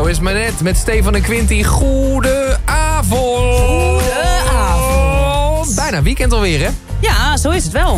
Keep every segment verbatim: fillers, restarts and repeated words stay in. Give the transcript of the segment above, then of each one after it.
Zo is het maar net met Stefan en Quinty. Goedenavond. Goedenavond. Bijna weekend alweer, hè? Ja, zo is het wel.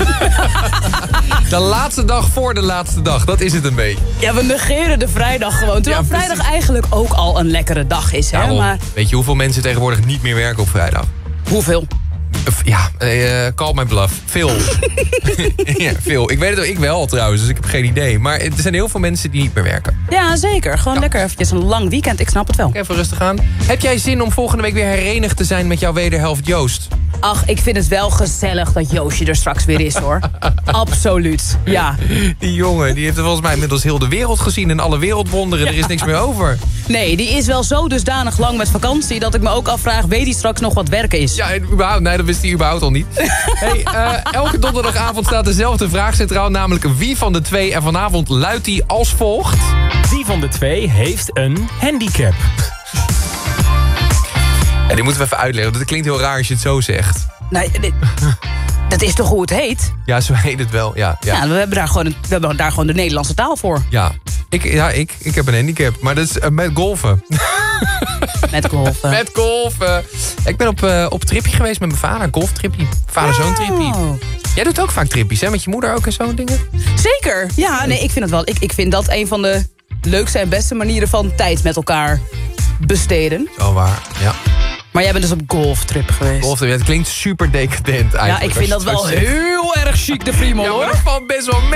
De laatste dag voor de laatste dag, dat is het een beetje. Ja, we negeren de vrijdag gewoon. Terwijl Ja, vrijdag precies. eigenlijk ook al een lekkere dag is, hè? Daarom, Maar weet je hoeveel mensen tegenwoordig niet meer werken op vrijdag? hoeveel? Ja, uh, call my bluff. Veel. Ja, veel. Ik weet het ook, ik wel trouwens, dus ik heb geen idee. Maar er zijn heel veel mensen die niet meer werken. Ja, zeker. Gewoon Ja. lekker eventjes een lang weekend. Ik snap het wel. Even rustig aan. Heb jij zin om volgende week weer herenigd te zijn met jouw wederhelft Joost? Ach, ik vind het wel gezellig dat Joosje er straks weer is, hoor. Absoluut, ja. Die jongen, die heeft volgens mij inmiddels heel de wereld gezien en alle wereldwonderen. Er is niks meer over. Nee, die is wel zo dusdanig lang met vakantie dat ik me ook afvraag, weet hij straks nog wat werken is? Ja, en überhaupt, nee, dat wist hij überhaupt al niet. Hey, uh, elke donderdagavond staat dezelfde vraag centraal, namelijk wie van de twee. En vanavond luidt die als volgt. Wie van de twee heeft een handicap? Ja, die moeten we even uitleggen. Dat klinkt heel raar als je het zo zegt. Nee, dit- dat is toch hoe het heet? Ja, zo heet het wel. Ja, ja. Ja, we hebben daar gewoon, een- we hebben daar gewoon de Nederlandse taal voor. ja. Ik, ja ik, ik heb een handicap, maar dat is uh, met golfen. Met golven. Met golfen. Ik ben op, uh, op tripje geweest met mijn vader. Golftripje. Vader-zoon tripje. Oh. Jij doet ook vaak tripjes, hè? Met je moeder ook en zo'n dingen? Zeker. Ja, nee, ik vind het wel. Ik, ik vind dat een van de leukste en beste manieren van tijd met elkaar besteden. Zo waar, ja. Maar jij bent dus op golftrip geweest. Golf, het klinkt super decadent eigenlijk. Ja, ik vind als dat je wel het zo zegt. heel erg chic, de Friemel, Ja, hoor. maar dat valt best wel mee.